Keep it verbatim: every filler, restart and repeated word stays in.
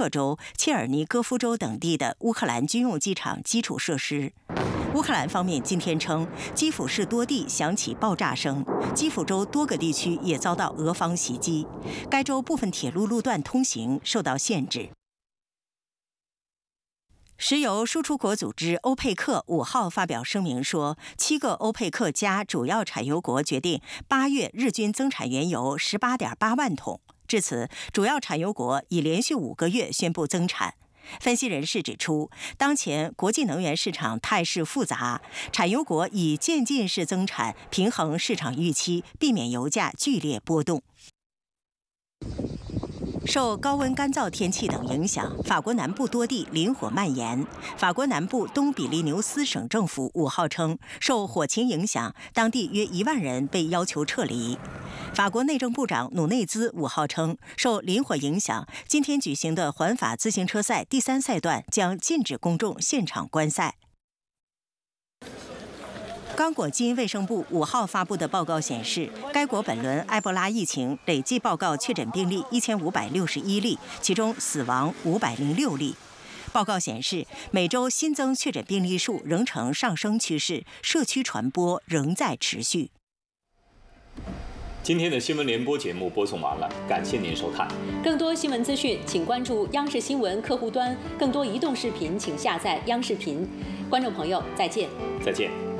克州、切尔尼戈夫州等地的乌克兰军用机场基础设施。乌克兰方面今天称，基辅市多地响起爆炸声，基辅州多个地区也遭到俄方袭击，该州部分铁路路段通行受到限制。石油输出国组织欧佩克五号发表声明说，七个欧佩克加主要产油国决定八月日均增产原油十八点八万桶。至此，主要产油国已连续五个月宣布增产。分析人士指出，当前国际能源市场态势复杂，产油国以渐进式增产平衡市场预期，避免油价剧烈波动。受高温干燥天气等影响，法国南部多地林火蔓延。法国南部东比利牛斯省政府五号称，受火情影响，当地约一万人被要求撤离。法国内政部长努内兹五号称，受林火影响，今天举行的环法自行车赛第三赛段将禁止公众现场观赛。刚果金卫生部五号发布的报告显示，该国本轮埃博拉疫情累计报告确诊病例一千五百六十一例，其中死亡五百零六例。报告显示，每周新增确诊病例数仍呈上升趋势，社区传播仍在持续。 今天的新闻联播节目播送完了，感谢您收看。 更多新闻资讯，请关注央视新闻客户端；更多移动视频，请下载央视频。观众朋友，再见。 再见。